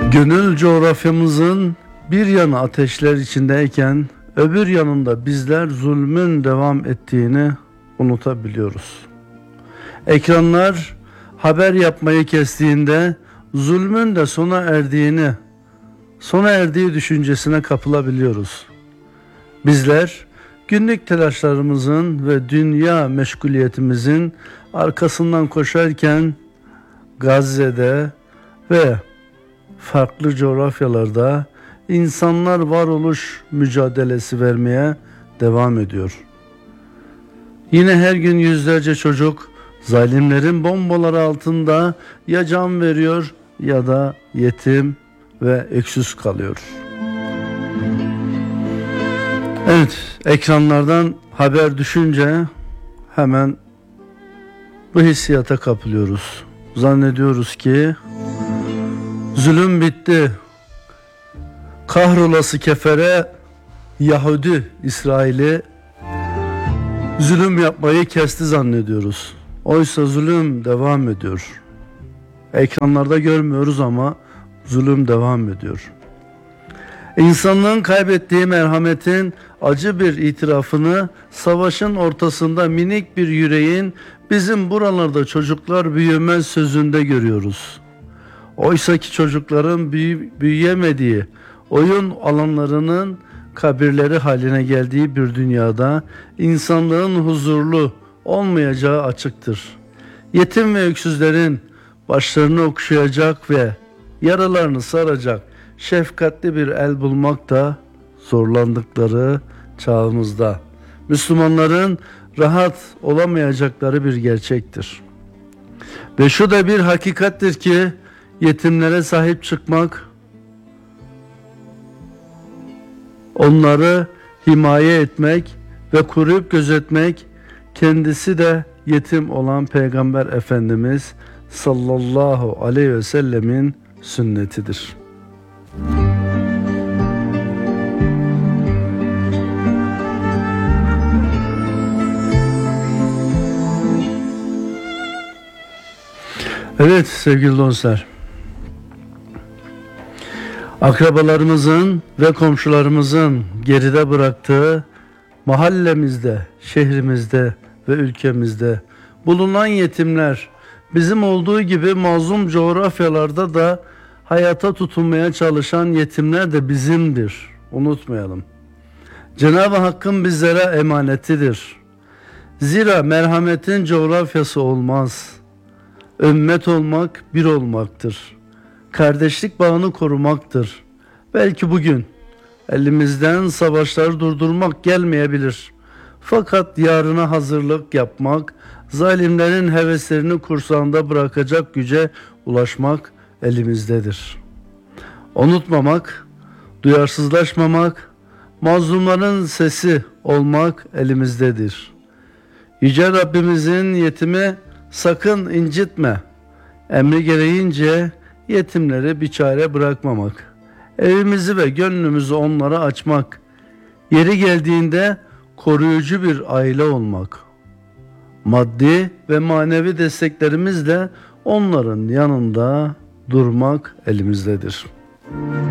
Gönül coğrafyamızın bir yanı ateşler içindeyken öbür yanında bizler zulmün devam ettiğini unutabiliyoruz. Ekranlar haber yapmayı kestiğinde zulmün de sona erdiği düşüncesine kapılabiliyoruz. Bizler günlük telaşlarımızın ve dünya meşguliyetimizin arkasından koşarken Gazze'de ve farklı coğrafyalarda insanlar varoluş mücadelesi vermeye devam ediyor. Yine her gün yüzlerce çocuk zalimlerin bombaları altında ya can veriyor ya da yetim ve öksüz kalıyor. Evet, ekranlardan haber düşünce hemen bu hissiyata kapılıyoruz. Zannediyoruz ki zulüm bitti. Kahrolası kefere Yahudi İsrail'i zulüm yapmayı kesti zannediyoruz. Oysa zulüm devam ediyor. Ekranlarda görmüyoruz ama zulüm devam ediyor. İnsanlığın kaybettiği merhametin acı bir itirafını savaşın ortasında minik bir yüreğin bizim buralarda çocuklar büyümez sözünde görüyoruz. Oysaki çocukların büyüyemediği, oyun alanlarının kabirleri haline geldiği bir dünyada insanlığın huzurlu olmayacağı açıktır. Yetim ve öksüzlerin başlarını okşayacak ve yaralarını saracak şefkatli bir el bulmak da zorlandıkları çağımızda Müslümanların rahat olamayacakları bir gerçektir. Ve şu da bir hakikattir ki yetimlere sahip çıkmak, onları himaye etmek ve koruyup gözetmek, kendisi de yetim olan Peygamber Efendimiz sallallahu aleyhi ve sellemin sünnetidir. Evet sevgili dostlar, akrabalarımızın ve komşularımızın geride bıraktığı mahallemizde, şehrimizde ve ülkemizde bulunan yetimler bizim olduğu gibi mazlum coğrafyalarda da hayata tutunmaya çalışan yetimler de bizimdir. Unutmayalım. Cenab-ı Hakk'ın bizlere emanetidir. Zira merhametin coğrafyası olmaz. Ümmet olmak bir olmaktır. Kardeşlik bağını korumaktır. Belki bugün elimizden savaşları durdurmak gelmeyebilir. Fakat yarına hazırlık yapmak, zalimlerin heveslerini kursağında bırakacak güce ulaşmak elimizdedir. Unutmamak, duyarsızlaşmamak, mazlumların sesi olmak elimizdedir. Yüce Rabbimizin yetimi sakın incitme emri gereğince yetimleri biçare bırakmamak, evimizi ve gönlümüzü onlara açmak, yeri geldiğinde koruyucu bir aile olmak, maddi ve manevi desteklerimizle onların yanında durmak elimizdedir.